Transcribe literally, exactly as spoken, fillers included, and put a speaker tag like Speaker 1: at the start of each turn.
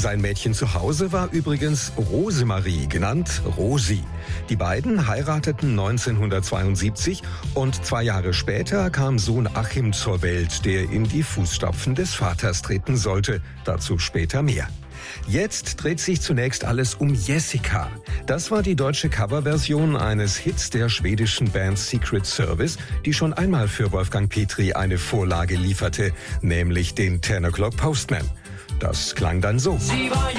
Speaker 1: Sein Mädchen zu Hause war übrigens Rosemarie, genannt Rosi. Die beiden heirateten neunzehnhundertzweiundsiebzig und zwei Jahre später kam Sohn Achim zur Welt, der in die Fußstapfen des Vaters treten sollte. Dazu später mehr. Jetzt dreht sich zunächst alles um Jessica. Das war die deutsche Coverversion eines Hits der schwedischen Band Secret Service, die schon einmal für Wolfgang Petri eine Vorlage lieferte, nämlich den Ten O'Clock Postman. Das klang dann so.
Speaker 2: Sie war